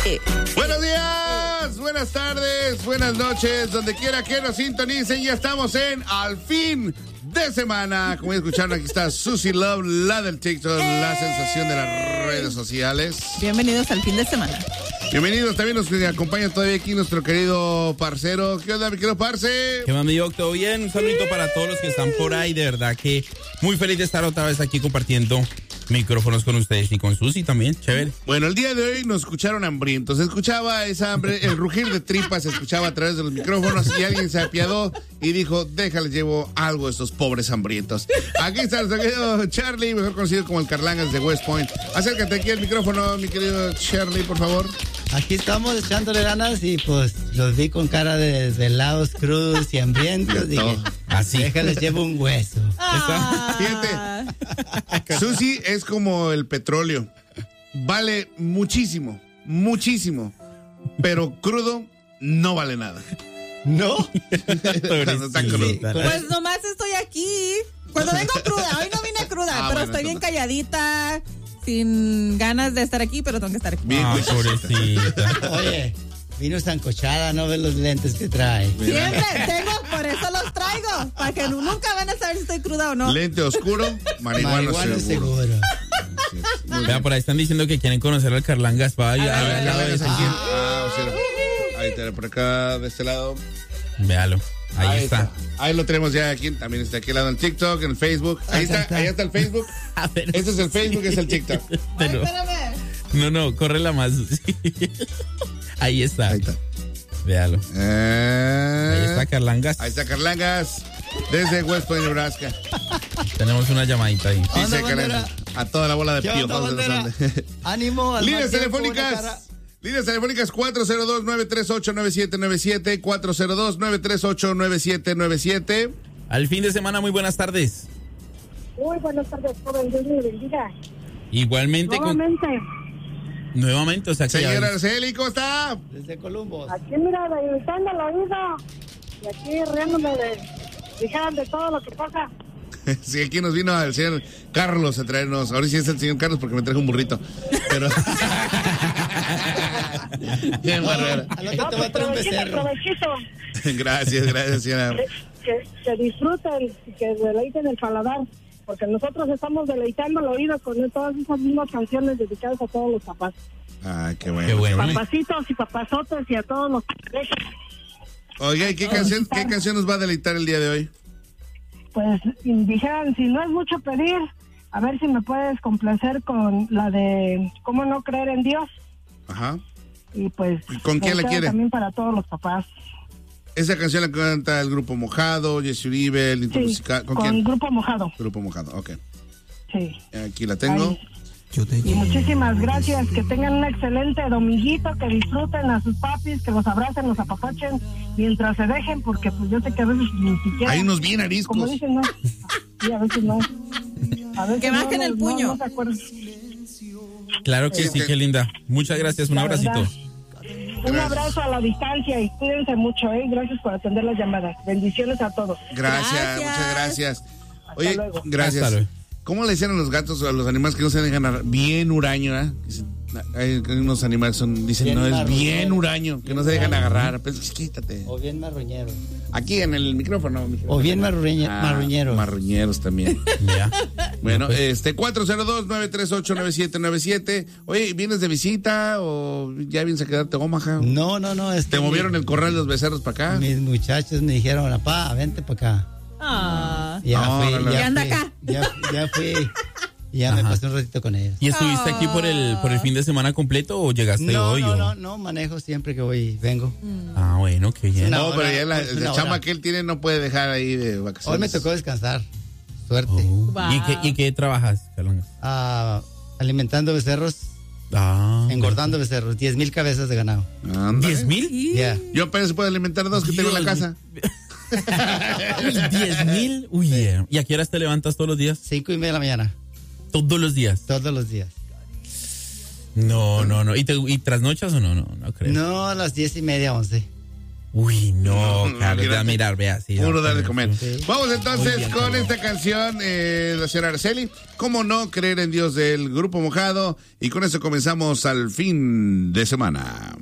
Buenos días, buenas tardes, buenas noches, donde quiera que nos sintonicen, ya estamos en Al Fin de Semana. Como ya escucharon, aquí está Susie Love, la del TikTok, la sensación de las redes sociales. Bienvenidos al fin de semana. Bienvenidos, también nos acompaña todavía aquí nuestro querido parcero. ¿Qué onda, mi querido parce? ¿Qué más, mi Doc? ¿Todo bien? Un saludito para todos los que están por ahí, de verdad que muy feliz de estar otra vez aquí compartiendo micrófonos con ustedes y con Susi también, chévere. Bueno, el día de hoy nos escucharon hambrientos, se escuchaba esa hambre, el rugir de tripas se escuchaba a través de los micrófonos y alguien se apiadó y dijo, déjales llevo algo a estos pobres hambrientos. Aquí está nuestro querido Charlie, mejor conocido como el Carlangas de West Point. Acércate aquí al micrófono, mi querido Charlie, por favor. Aquí estamos echándole ganas y pues los vi con cara de helados crudos y hambrientos. Dije, así. Déjales llevo un hueso. Fíjate, Susi es como el petróleo. Vale muchísimo, muchísimo. Pero crudo no vale nada. ¿No? Cuando está crudo. Pues nomás estoy aquí. Cuando vengo cruda, hoy no vine cruda, pero estoy bien calladita, sin ganas de estar aquí, pero tengo que estar aquí. Bien, pobrecita. Oye, vino sancochada, no ves los lentes que trae. Siempre tengo, por eso los traigo, para que nunca van a saber si estoy cruda o no. Lente oscuro, marihuana seguro. Vean, por ahí están diciendo que quieren conocer al Carlangas. Al lado de Ahí está, por acá, de este lado. Véalo. Ahí está. Ahí lo tenemos ya aquí. También está aquí al lado en TikTok, en el Facebook. Ahí está el Facebook. Este es el Facebook, es el TikTok. Ay, espérame. No, córrela más. Ahí está. Ahí está. Véalo. Ahí está Carlangas. Ahí está Carlangas. Desde West Point, Nebraska. Tenemos una llamadita ahí. Dice Carlangas. A toda la bola de piojos de los Andes. Ánimo. Al Líneas telefónicas. Líneas telefónicas 402-938-9797, 402-938-9797. Al fin de semana, muy buenas tardes. Muy buenas tardes, joven, Dios me bendiga. Igualmente. Nuevamente, o sea que señora Araceli, ¿cómo está? Desde Columbus. Aquí, mira, imitando el oído. Y aquí riéndome de todo lo que pasa. Sí, aquí nos vino el señor Carlos a traernos. Ahora sí es el señor Carlos porque me trajo un burrito. Pero. Bien, Barrera. Al otro te va a traer un becerro. Gracias, señora. Que disfruten y que deleiten el paladar. Porque nosotros estamos deleitando el oído con todas esas mismas canciones dedicadas a todos los papás. Ah, qué bueno. Qué bueno. Papacitos y papazotes y a todos los. Oiga, ¿y qué canción nos va a deleitar el día de hoy? Pues dijeron, si no es mucho pedir, a ver si me puedes complacer con la de ¿Cómo no creer en Dios? Ajá. Y pues ¿con quién la quiere? También para todos los papás. Esa canción la canta el Grupo Mojado, Jesse Uribe, el Musical. ¿Con quién? Grupo Mojado. Grupo Mojado, ok. Sí. Aquí la tengo. Y muchísimas gracias, que tengan un excelente dominguito, que disfruten a sus papis, que los abracen, los apapachen mientras se dejen, porque pues yo sé que a veces ni siquiera. Hay unos bien ariscos. Como dicen, no. Sí, a veces no. A veces que bajen el puño. No se acuerdan. Claro que sí, qué linda. Muchas gracias, un abracito. Un abrazo a la distancia y cuídense mucho, Gracias por atender las llamadas. Bendiciones a todos. Gracias. Muchas gracias. Oye, Hasta luego. Gracias. Hasta luego. ¿Cómo le decían a los gatos o a los animales que no se dejan agarrar? Bien huraño, ¿eh? Hay unos animales dicen, bien no, es marruñero. Bien huraño, que no se dejan agarrar. Pues quítate. O bien marruñero. Aquí en el micrófono. O bien marruñero. Marruñeros también. Ya. Bueno, No, pues. 402-938-9797. Oye, ¿vienes de visita o ya vienes a quedarte a Omaha? No. ¿Te movieron el corral de los becerros para acá? Mis muchachos me dijeron, papá, vente para acá. Ya fui. anda acá. Ya fui. Ya me pasé un ratito con ellos. ¿Y estuviste aquí por el fin de semana completo o llegaste hoy? No, manejo siempre que vengo. Ah, bueno, qué bien. No, pero ya el chama que él tiene no puede dejar ahí de vacaciones. Hoy me tocó descansar. Suerte. Oh. Wow. ¿Y qué trabajas, Carlangas? Alimentando becerros, engordando becerros, 10,000 cabezas de ganado. Ándale. ¿10,000? Ya. Yo apenas se puede alimentar 2 que tengo en la casa. 10,000. Uy, ¿y a qué horas te levantas todos los días? 5:30 de la mañana. Todos los días. Todos los días. No. ¿Y trasnochas o no? No creo. No, a las 10:30, 11. Uy, no, Carlos, a mirar, vea. Sí, puro dar de comer. Sí. Vamos entonces Muy bien, con Carlos. esta canción, la señora Araceli. ¿Cómo no creer en Dios del Grupo Mojado? Y con eso comenzamos al fin de semana.